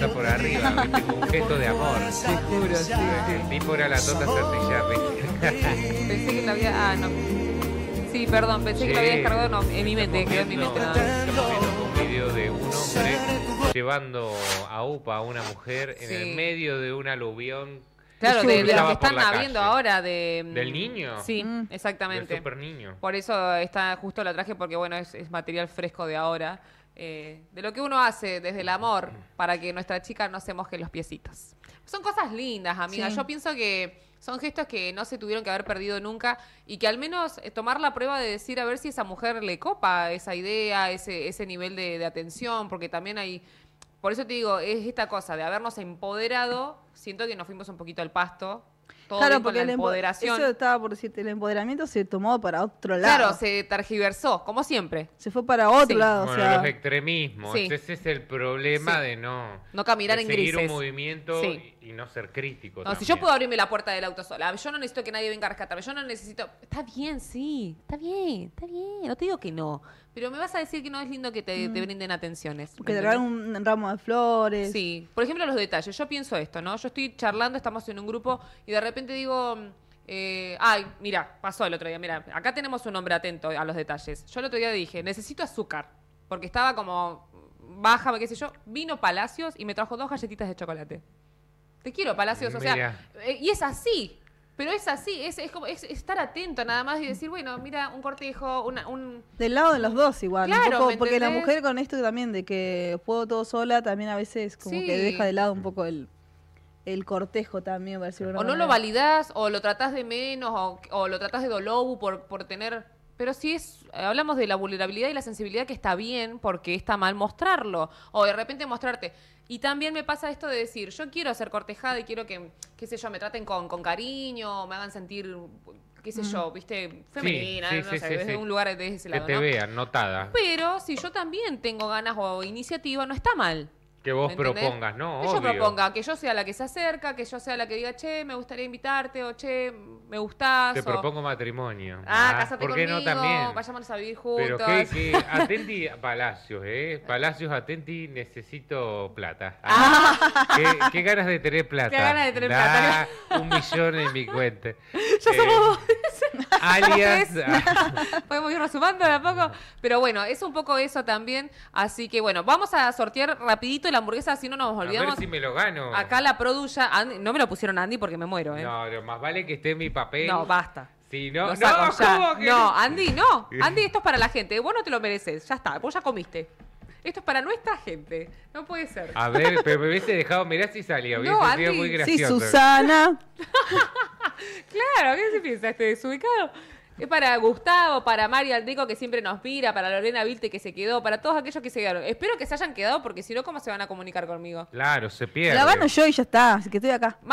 pasa por arriba, ¿viste? Con un gesto de amor. Te juro, sí. El tipo era la Tota Sertillar, Pensé que la había... Ah, no. Sí, perdón, pensé que lo había descargado, no, en mi mente, quedó en mi mente nada más. Estamos viendo un video de un hombre llevando a UPA a una mujer en el medio de un aluvión. Claro, de lo que están calle. habiendo ahora ¿Del niño? Sí, exactamente. Del super niño. Por eso está justo la traje, porque bueno, es material fresco de ahora. De lo que uno hace desde el amor para que nuestra chica no se moje los piecitos. Son cosas lindas, amiga. Sí. Yo pienso que son gestos que no se tuvieron que haber perdido nunca y que al menos tomar la prueba de decir a ver si esa mujer le copa esa idea, ese nivel de atención, porque también hay... Por eso te digo, es esta cosa de habernos empoderado, siento que nos fuimos un poquito al pasto. Todo Claro, bien con porque la empoderación. eso estaba por decirte, el empoderamiento se tomó para otro lado. Claro, se tergiversó, como siempre. Se fue para otro Sí. lado, Bueno, o sea... los extremismos. Sí. Ese es el problema Sí. de no caminar de en seguir grises. un movimiento Sí. y no ser crítico. No, también. si yo puedo abrirme la puerta del auto sola, yo no necesito que nadie venga a rescatarme, yo no necesito... Está bien, sí, está bien, no te digo que no, pero me vas a decir que no es lindo que te brinden atenciones. ¿me Que te entendés? regalen un ramo de flores. Sí, por ejemplo los detalles, yo pienso esto, ¿no? Yo estoy charlando, estamos en un grupo y de repente digo... ay, mira, pasó el otro día, mira, acá tenemos un hombre atento a los detalles. Yo el otro día dije, necesito azúcar, porque estaba como baja, qué sé yo, vino Palacios y me trajo 2 galletitas de chocolate. Te quiero, Palacios, o sea, Mira. y es así, pero es así, es como es estar atento nada más y decir, bueno, mira, un cortejo, un... Del lado de los dos igual. Claro, un poco, ¿me porque la entendés? mujer con esto también de que puedo todo sola, también a veces como Sí. que deja de lado un poco el cortejo también, por decirlo de O alguna no lo manera. validás, o lo tratás de menos, o lo tratás de dolobu por tener... Pero si es, hablamos de la vulnerabilidad y la sensibilidad, que está bien, porque está mal mostrarlo. O de repente mostrarte. Y también me pasa esto de decir, yo quiero ser cortejada y quiero que, qué sé yo, me traten con cariño, me hagan sentir, qué sé yo, viste, femenina, sí, no sí, sé, sí, desde sí. un lugar desde ese Que lado, te ¿no? vean, notada. Pero si yo también tengo ganas o iniciativa, no está mal. Que vos ¿Me entendés? propongas, ¿no? Que yo Obvio. proponga, que yo sea la que se acerca, que yo sea la que diga, che, me gustaría invitarte, o che, me gustás. Te o, propongo matrimonio. cásate ¿por qué conmigo, no también? vayámonos a vivir Pero juntos. que atenti a Palacios, Palacios, atenti, necesito plata. ¿Qué ganas de tener plata? Qué ganas de tener Da 1 millón en mi cuenta. Ya somos Alias. podemos irnos sumando de a poco. Pero bueno, es un poco eso también. Así que bueno, vamos a sortear rapidito la hamburguesa, así no nos A olvidamos. ver si me lo gano. Acá la produya, no me lo pusieron Andy porque me muero, ¿eh? No, más vale que esté en mi papel. No, basta. Si no, Lo saco ya. ¿cómo que No, Andy, no. Andy, esto es para la gente. Vos no te lo mereces. Ya está, vos ya comiste. Esto es para nuestra gente. No puede ser. A ver, pero me hubiese dejado, mirá si salía, hubiese No, sido Andy. muy Sí, gracioso. Susana. Claro, ¿qué se piensa este desubicado? Es para Gustavo, para María Aldeco, que siempre nos mira, para Lorena Vilte, que se quedó, para todos aquellos que se quedaron. Espero que se hayan quedado, porque si no, ¿cómo se van a comunicar conmigo? Claro, se pierde. La gano yo y ya está, así que estoy acá.